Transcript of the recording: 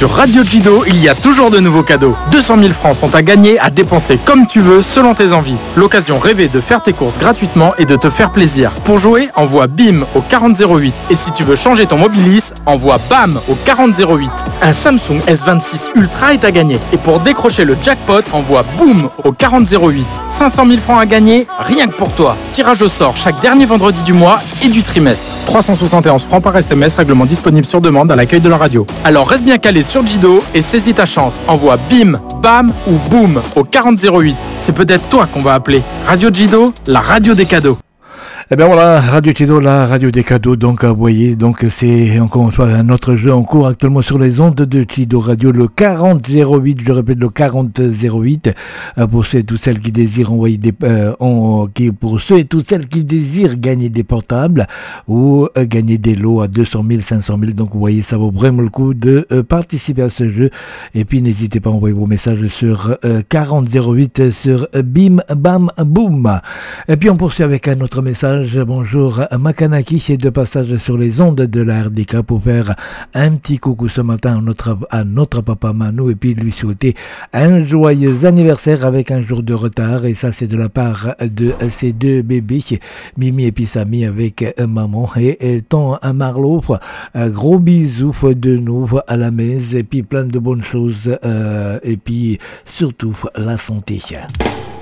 Sur Radio Jido, il y a toujours de nouveaux cadeaux. 200 000 francs sont à gagner, à dépenser comme tu veux, selon tes envies. L'occasion rêvée de faire tes courses gratuitement et de te faire plaisir. Pour jouer, envoie BIM au 4008. Et si tu veux changer ton Mobilis, envoie BAM au 4008. Un Samsung S26 Ultra est à gagner. Et pour décrocher le jackpot, envoie BOOM au 4008. 500 000 francs à gagner, rien que pour toi. Tirage au sort chaque dernier vendredi du mois et du trimestre. 371 francs par SMS, règlement disponible sur demande à l'accueil de la radio. Alors reste bien calé sur Jido et saisis ta chance. Envoie BIM, BAM ou BOOM au 4008. C'est peut-être toi qu'on va appeler. Radio Jido, la radio des cadeaux. Eh bien voilà, Radio Jido, la radio des cadeaux. Donc vous voyez, donc c'est encore une fois un autre jeu en cours actuellement sur les ondes de Jido Radio, le 4008, je répète le 4008, pour ceux et toutes celles qui désirent envoyer pour ceux et toutes celles qui désirent gagner des portables ou gagner des lots à 200 000, 500 000. Donc vous voyez, ça vaut vraiment le coup de participer à ce jeu. Et puis n'hésitez pas à envoyer vos messages sur 4008 sur Bim Bam Boom. Et puis on poursuit avec un autre message. Bonjour Makanaki, c'est de passage sur les ondes de la RDK pour faire un petit coucou ce matin à notre papa Manu et puis lui souhaiter un joyeux anniversaire avec un jour de retard, et ça c'est de la part de ces deux bébés, Mimi et puis Samy avec maman et ton Marlo. Gros bisous de nous à la maison et puis plein de bonnes choses et puis surtout la santé.